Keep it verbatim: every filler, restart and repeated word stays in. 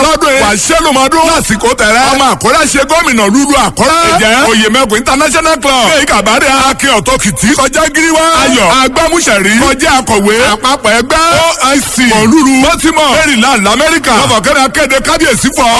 lọ́dún yìí. wà á ṣẹ́ lọ́mọdún. lásìkò tẹ̀rẹ́. ọmọ àkọ́rẹ́ ṣe gómìnà lulu àkọ́rẹ́. ìjẹ́ oyèmẹ́kùn international club. ní ìkàbárẹ̀ akin ọ̀tọ̀ kìtì. kọjá gíríwá. ayọ̀ agbámúṣẹ̀rí. kọjá akọ̀wé. àpapọ̀ ẹgbẹ́. O I C. mọ̀lúlu. baltimore. maryland lamẹ́ríkà. lọ́fọ̀kẹ́rẹ́ akéde kábíyèsí fọ.